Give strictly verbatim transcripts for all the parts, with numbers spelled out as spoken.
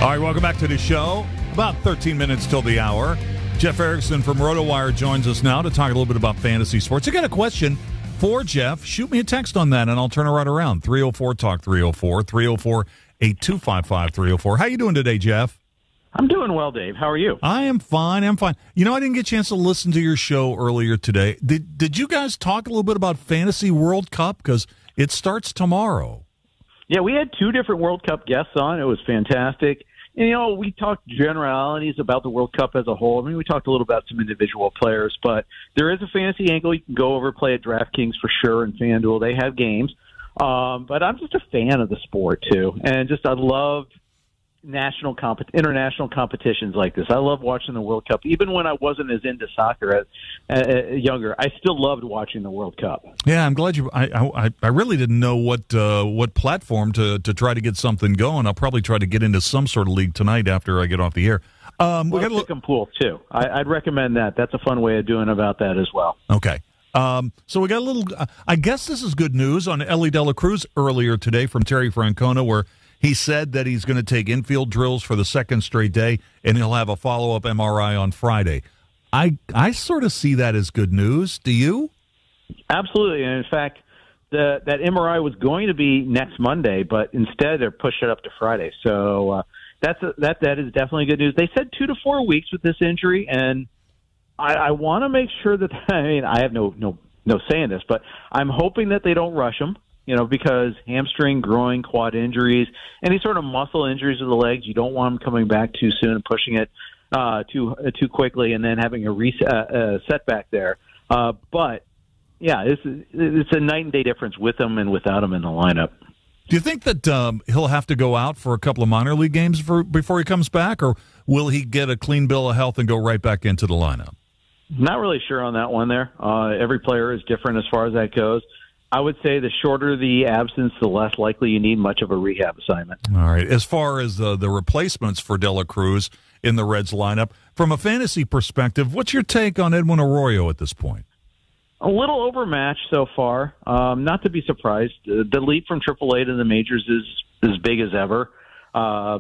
All right, welcome back to the show. About thirteen minutes till the hour. Jeff Erickson from RotoWire joins us now to talk a little bit about fantasy sports. I got a question for Jeff. Shoot me a text on that, and I'll turn it right around. three oh four talk three oh four, three oh four, eight two five five, three oh four. How you doing today, Jeff? I'm doing well, Dave. How are you? I am fine. I'm fine. You know, I didn't get a chance to listen to your show earlier today. Did Did you guys talk a little bit about Fantasy World Cup? Because it starts tomorrow. Yeah, we had two different World Cup guests on. It was fantastic. And, you know, we talked generalities about the World Cup as a whole. I mean, we talked a little about some individual players, but there is a fantasy angle. You can go over, play at DraftKings for sure, and FanDuel. They have games. Um, but I'm just a fan of the sport, too. And just I love national comp- international competitions like this. I love watching the World Cup. Even when I wasn't as into soccer as uh, younger, I still loved watching the World Cup. Yeah, I'm glad you. I I, I really didn't know what uh, what platform to, to try to get something going. I'll probably try to get into some sort of league tonight after I get off the air. Um, well, we got a pick 'em pool too. I, I'd recommend that. That's a fun way of doing about that as well. Okay. Um, so we got a little. I guess this is good news on Ellie De La Cruz earlier today from Terry Francona, where he said that he's going to take infield drills for the second straight day, and he'll have a follow-up M R I on Friday. I I sort of see that as good news. Do you? Absolutely. And in fact, the, that M R I was going to be next Monday, but instead they're pushed it up to Friday. So uh, that's a, that that is definitely good news. They said two to four weeks with this injury, and I, I want to make sure that I mean I have no no no say in this, but I'm hoping that they don't rush him. You know, because hamstring, groin, quad injuries, any sort of muscle injuries of the legs, you don't want them coming back too soon and pushing it uh, too uh, too quickly, and then having a reset, uh, setback there. Uh, but yeah, it's it's a night and day difference with him and without him in the lineup. Do you think that um, he'll have to go out for a couple of minor league games for, before he comes back, or will he get a clean bill of health and go right back into the lineup? Not really sure on that one there. Uh, every player is different as far as that goes. I would say the shorter the absence, the less likely you need much of a rehab assignment. All right. As far as uh, the replacements for De La Cruz in the Reds lineup, from a fantasy perspective, what's your take on Edwin Arroyo at this point? A little overmatched so far. Um, not to be surprised. Uh, the leap from triple A to the majors is as big as ever. Uh,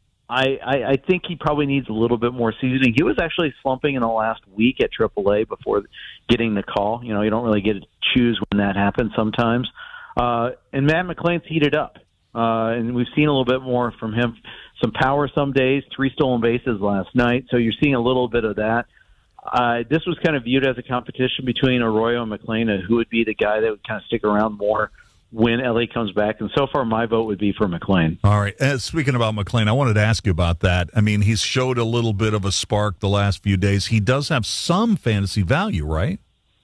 I, I, I think he probably needs a little bit more seasoning. He was actually slumping in the last week at triple A before getting the call. You know, you don't really get to choose when that happens sometimes. Uh, and Matt McClain's heated up. Uh, and we've seen a little bit more from him. Some power some days, three stolen bases last night. So you're seeing a little bit of that. Uh, this was kind of viewed as a competition between Arroyo and McClain, and who would be the guy that would kind of stick around more when L A comes back. And so far, my vote would be for McClain. All right. Uh, speaking about McClain, I wanted to ask you about that. I mean, he's showed a little bit of a spark the last few days. He does have some fantasy value, right?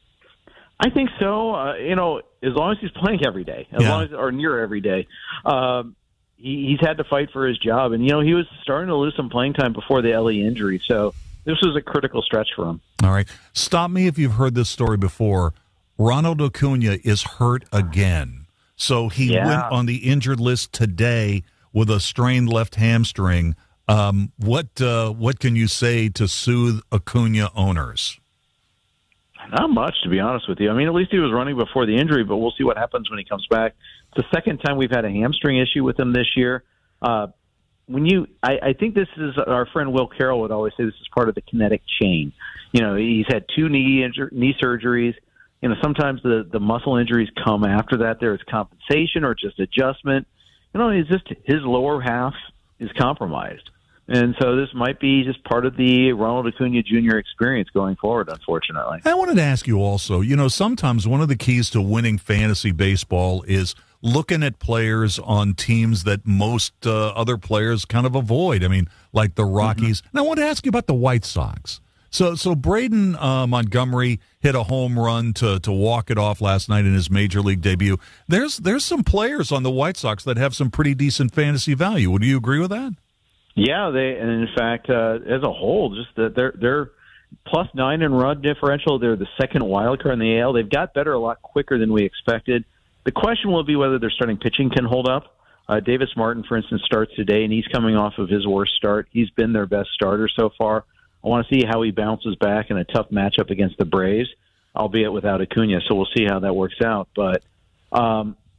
I think so. Uh, you know, as long as he's playing every day, as yeah. long as or near every day, um, he, he's had to fight for his job. And, you know, he was starting to lose some playing time before the L A injury. So this was a critical stretch for him. All right. Stop me if you've heard this story before. Ronald Acuna is hurt again. So he yeah. went on the injured list today with a strained left hamstring. Um, what uh, what can you say to soothe Acuna owners? Not much, to be honest with you. I mean, at least he was running before the injury, but we'll see what happens when he comes back. It's the second time we've had a hamstring issue with him this year. Uh, when you, I, I think this is, our friend Will Carroll would always say this is part of the kinetic chain. You know, he's had two knee injur- knee surgeries. You know, sometimes the, the muscle injuries come after that. There is compensation or just adjustment. You know, it's just his lower half is compromised. And so this might be just part of the Ronald Acuna Junior experience going forward, unfortunately. I wanted to ask you also, you know, sometimes one of the keys to winning fantasy baseball is looking at players on teams that most uh, other players kind of avoid. I mean, like the Rockies. Mm-hmm. And I want to ask you about the White Sox. So so Braden uh, Montgomery hit a home run to to walk it off last night in his major league debut. There's there's some players on the White Sox that have some pretty decent fantasy value. Would you agree with that? Yeah, they and in fact, uh, as a whole, just that they're they're plus nine in run differential. They're the second wild card in the A L. They've got better a lot quicker than we expected. The question will be whether their starting pitching can hold up. Uh, Davis Martin, for instance, starts today, and he's coming off of his worst start. He's been their best starter so far. I want to see how he bounces back in a tough matchup against the Braves, albeit without Acuna. So we'll see how that works out. But um,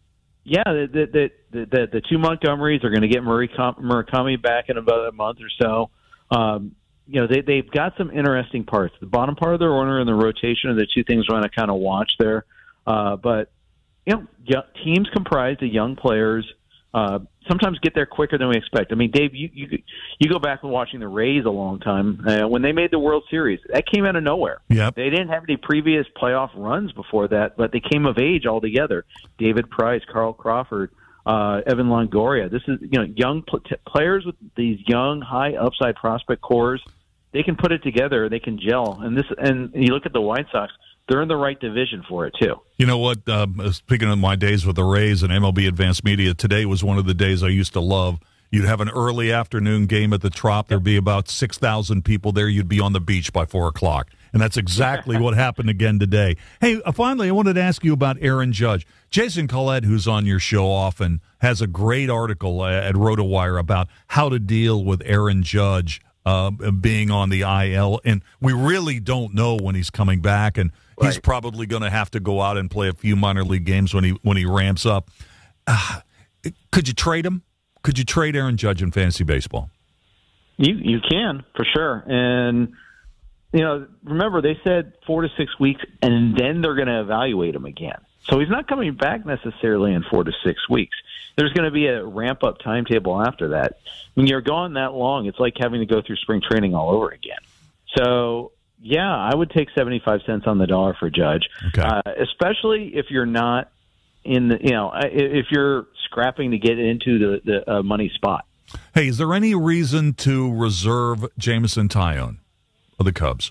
yeah, the the the, the, the two Montgomerys are going to get Murakami back in about a month or so. Um, you know, they they've got some interesting parts. The bottom part of their order and the rotation are the two things we want to kind of watch there. Uh, but you know, young, teams comprised of young players uh, sometimes get there quicker than we expect. I mean, Dave, you you, you go back and watching the Rays a long time. Uh, when they made the World Series, that came out of nowhere. Yep. They didn't have any previous playoff runs before that, but they came of age altogether. David Price, Carl Crawford, uh, Evan Longoria. This is, you know, young pl- t- players with these young, high upside prospect cores. They can put it together. They can gel. And this, and you look at the White Sox. They're in the right division for it, too. You know what? Um, speaking of my days with the Rays and M L B Advanced Media, today was one of the days I used to love. You'd have an early afternoon game at the Trop. There'd be about six thousand people there. You'd be on the beach by four o'clock. And that's exactly what happened again today. Hey, uh, finally, I wanted to ask you about Aaron Judge. Jason Collette, who's on your show often, has a great article uh, at RotoWire about how to deal with Aaron Judge uh, being on the I L. And we really don't know when he's coming back. And he's right. probably going to have to go out and play a few minor league games when he when he ramps up. Uh, could you trade him? Could you trade Aaron Judge in fantasy baseball? You you can, for sure. And, you know, remember, they said four to six weeks, and then they're going to evaluate him again. So he's not coming back necessarily in four to six weeks. There's going to be a ramp-up timetable after that. When you're gone that long, it's like having to go through spring training all over again. So, yeah, I would take seventy-five cents on the dollar for Judge, okay. uh, especially if you're not in the, you know, if you're scrapping to get into the, the uh, money spot. Hey, is there any reason to reserve Jameson Taillon of the Cubs?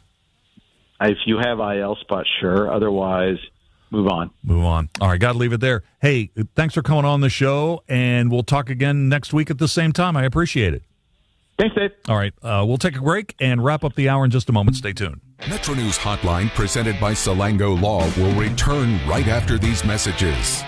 If you have I L spots, sure. Otherwise, move on. Move on. All right, got to leave it there. Hey, thanks for coming on the show, and we'll talk again next week at the same time. I appreciate it. Thanks, Dave. All right, uh, we'll take a break and wrap up the hour in just a moment. Stay tuned. Metro News Hotline, presented by Salango Law, will return right after these messages.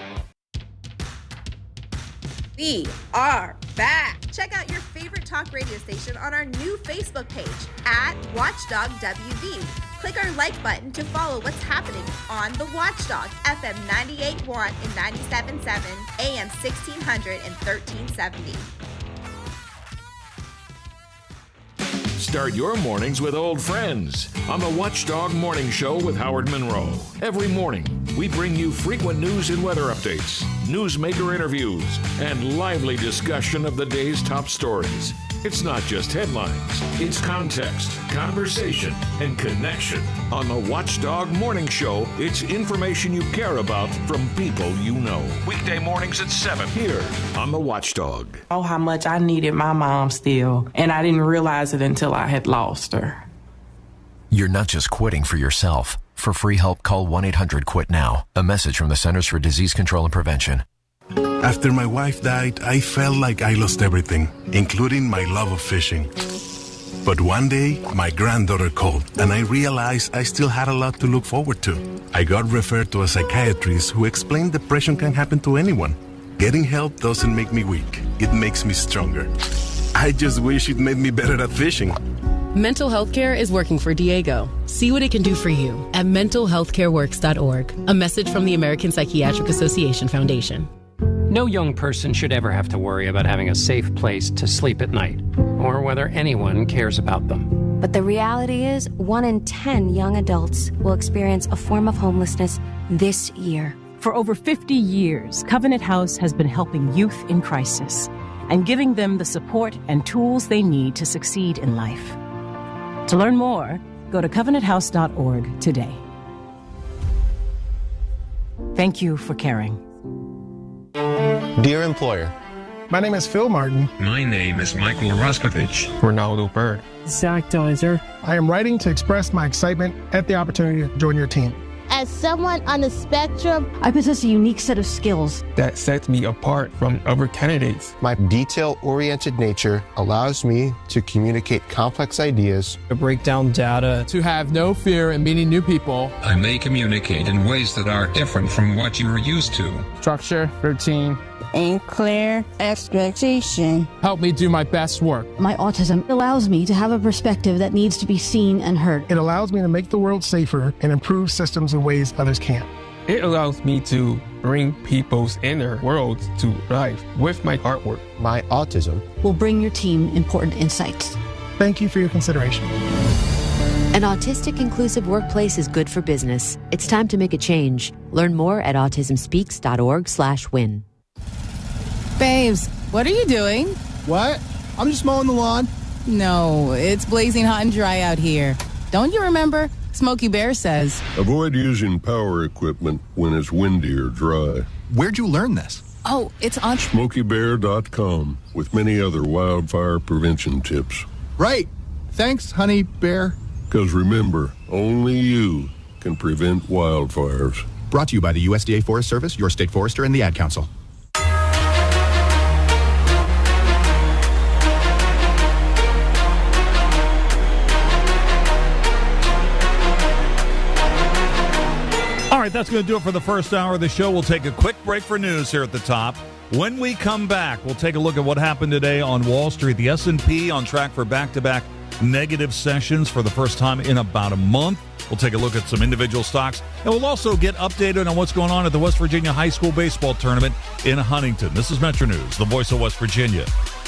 We are back. Check out your favorite talk radio station on our new Facebook page at Watchdog W V. Click our like button to follow what's happening on the Watchdog, F M ninety-eight point one and ninety-seven point seven, A M sixteen hundred and thirteen seventy. Start your mornings with old friends on the Watchdog Morning Show with Howard Monroe. Every morning, we bring you frequent news and weather updates, newsmaker interviews, and lively discussion of the day's top stories. It's not just headlines, it's context, conversation, and connection. On the Watchdog Morning Show, it's information you care about from people you know. Weekday mornings at seven here on the Watchdog. Oh, how much I needed my mom still, and I didn't realize it until I had lost her. You're not just quitting for yourself. For free help, call one eight hundred quit now. A message from the Centers for Disease Control and Prevention. After my wife died, I felt like I lost everything, including my love of fishing. But one day, my granddaughter called, and I realized I still had a lot to look forward to. I got referred to a psychiatrist who explained depression can happen to anyone. Getting help doesn't make me weak. It makes me stronger. I just wish it made me better at fishing. Mental health care is working for Diego. See what it can do for you at mental health care works dot org. A message from the American Psychiatric Association Foundation. No young person should ever have to worry about having a safe place to sleep at night, or whether anyone cares about them. But the reality is, one in ten young adults will experience a form of homelessness this year. For over fifty years, Covenant House has been helping youth in crisis and giving them the support and tools they need to succeed in life. To learn more, go to covenant house dot org today. Thank you for caring. Dear employer, my name is Phil Martin. My name is Michael Roskovich. Ronaldo Bird. Zach Deiser. I am writing to express my excitement at the opportunity to join your team. As someone on the spectrum, I possess a unique set of skills that sets me apart from other candidates. My detail-oriented nature allows me to communicate complex ideas, to break down data, to have no fear in meeting new people. I may communicate in ways that are different from what you are used to. Structure, routine, and clear expectation help me do my best work. My autism allows me to have a perspective that needs to be seen and heard. It allows me to make the world safer and improve systems in ways others can't. It allows me to bring people's inner worlds to life with my artwork. My autism will bring your team important insights. Thank you for your consideration. An autistic inclusive workplace is good for business. It's time to make a change. Learn more at autismspeaks.org slash win. Babes, what are you doing? What? I'm just mowing the lawn. No, it's blazing hot and dry out here. Don't you remember? Smokey Bear says, avoid using power equipment when it's windy or dry. Where'd you learn this? Oh, it's on smokey bear dot com with many other wildfire prevention tips. Right. Thanks, honey bear. Because remember, only you can prevent wildfires. Brought to you by the U S D A Forest Service, your state forester, and the Ad Council. All right, that's going to do it for the first hour of the show. We'll take a quick break for news here at the top. When we come back, we'll take a look at what happened today on Wall Street. The S and P on track for back-to-back negative sessions for the first time in about a month. We'll take a look at some individual stocks, and we'll also get updated on what's going on at the West Virginia High School Baseball Tournament in Huntington. This is Metro News, the voice of West Virginia.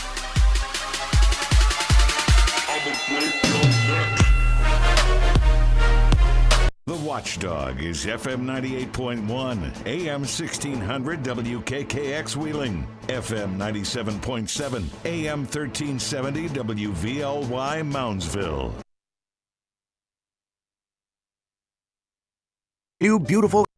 The Watchdog is F M ninety-eight point one, A M sixteen hundred W K K X Wheeling, F M ninety-seven point seven, A M thirteen seventy W V L Y Moundsville. You beautiful